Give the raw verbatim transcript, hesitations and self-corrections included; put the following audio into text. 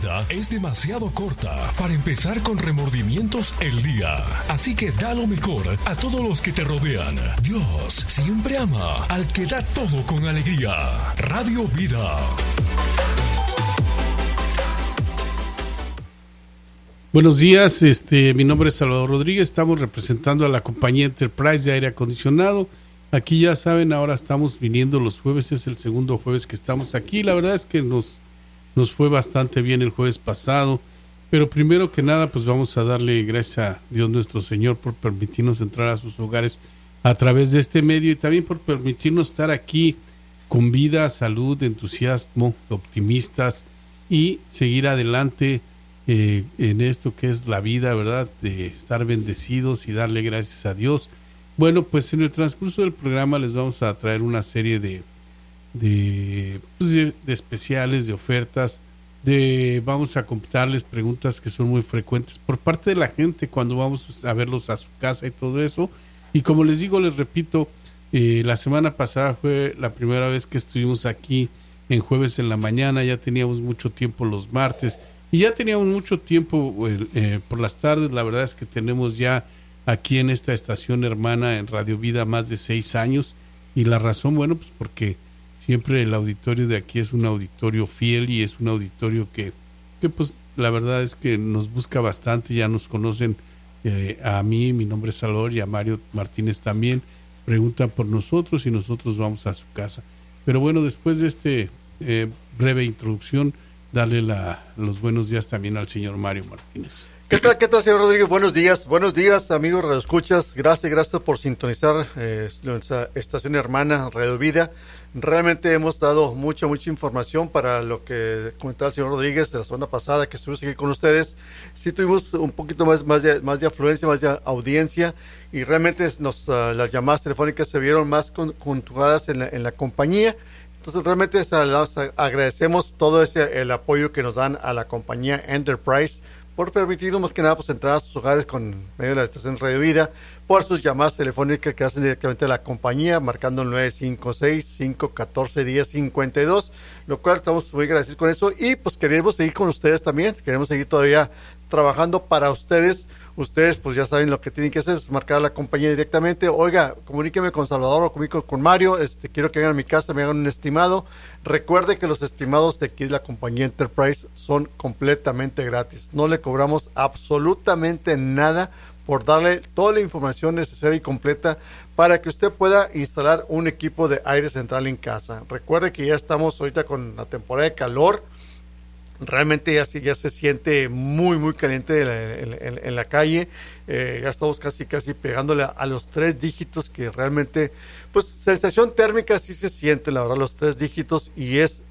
vida es demasiado corta para empezar con remordimientos el día. Así que da lo mejor a todos los que te rodean. Dios siempre ama al que da todo con alegría. Radio Vida. Buenos días, este, mi nombre es Salvador Rodríguez, estamos representando a la compañía Enterprise de aire acondicionado. Aquí ya saben, ahora estamos viniendo los jueves, es el segundo jueves que estamos aquí. La verdad es que nos, nos fue bastante bien el jueves pasado, pero primero que nada pues vamos a darle gracias a Dios nuestro Señor por permitirnos entrar a sus hogares a través de este medio y también por permitirnos estar aquí con vida, salud, entusiasmo, optimistas y seguir adelante Eh, en esto que es la vida, ¿verdad? De estar bendecidos y darle gracias a Dios. Bueno, pues en el transcurso del programa les vamos a traer una serie de de, pues de, de especiales, de ofertas, de vamos a completarles preguntas que son muy frecuentes por parte de la gente cuando vamos a verlos a su casa y todo eso. Y como les digo, les repito, eh, la semana pasada fue la primera vez que estuvimos aquí en jueves en la mañana, ya teníamos mucho tiempo los martes. Y ya teníamos mucho tiempo eh, por las tardes. La verdad es que tenemos ya aquí en esta estación hermana en Radio Vida más de seis años. Y la razón, bueno, pues porque siempre el auditorio de aquí es un auditorio fiel y es un auditorio que, que pues la verdad es que nos busca bastante. Ya nos conocen eh, a mí, mi nombre es Salvador, y a Mario Martínez también. Preguntan por nosotros y nosotros vamos a su casa. Pero bueno, después de este eh, breve introducción, darle la, los buenos días también al señor Mario Martínez. ¿Qué tal, qué tal, señor Rodríguez? Buenos días, buenos días, amigos radioescuchas. Gracias, gracias por sintonizar eh, nuestra estación hermana Radio Vida. Realmente hemos dado mucha, mucha información para lo que comentaba el señor Rodríguez de la semana pasada que estuvimos aquí con ustedes. Sí tuvimos un poquito más, más, de, más de afluencia, más de audiencia y realmente nos, uh, las llamadas telefónicas se vieron más con, conjugadas en la, en la compañía. Entonces realmente agradecemos todo ese el apoyo que nos dan a la compañía Enterprise por permitirnos más que nada pues entrar a sus hogares con medio de la estación Radio Vida, por sus llamadas telefónicas que hacen directamente a la compañía, marcando el nueve cinco seis, cinco uno cuatro, uno cero cinco dos, lo cual estamos muy agradecidos con eso y pues queremos seguir con ustedes también, queremos seguir todavía trabajando para ustedes. Ustedes pues ya saben lo que tienen que hacer, es marcar a la compañía directamente. Oiga, comuníqueme con Salvador o comuníqueme con Mario, este, quiero que vengan a mi casa, me hagan un estimado. Recuerde que los estimados de aquí de la compañía Enterprise son completamente gratis. No le cobramos absolutamente nada por darle toda la información necesaria y completa para que usted pueda instalar un equipo de aire central en casa. Recuerde que ya estamos ahorita con la temporada de calor. Realmente ya, ya se siente muy muy caliente en la, en, en la calle, eh, ya estamos casi casi pegándole a, a los tres dígitos que realmente, pues sensación térmica sí se siente, la verdad, los tres dígitos y es